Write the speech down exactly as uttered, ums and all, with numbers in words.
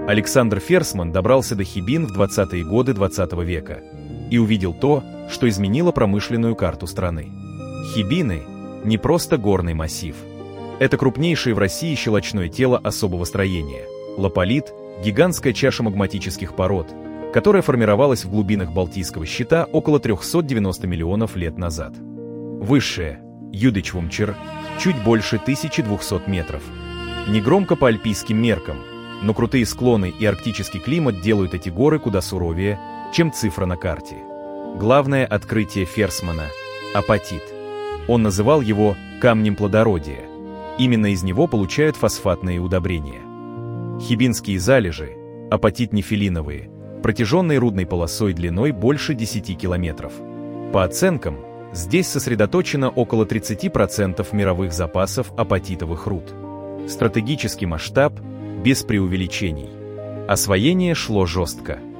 Александр Ферсман добрался до Хибин в двадцатые годы двадцатого века и увидел то, что изменило промышленную карту страны. Хибины – не просто горный массив. Это крупнейшее в России щелочное тело особого строения. Лаполит – гигантская чаша магматических пород, которая формировалась в глубинах Балтийского щита около трёхсот девяноста миллионов лет назад. Высшее – Юдичвумчер, чуть больше тысячи двухсот метров. Негромко по альпийским меркам, но крутые склоны и арктический климат делают эти горы куда суровее, чем цифра на карте. Главное открытие Ферсмана – апатит. Он называл его «камнем плодородия». Именно из него получают фосфатные удобрения. Хибинские залежи – апатит-нефелиновые, протяженной рудной полосой длиной больше десяти километров. По оценкам, здесь сосредоточено около тридцати процентов мировых запасов апатитовых руд. Стратегический масштаб без преувеличений. Освоение шло жестко.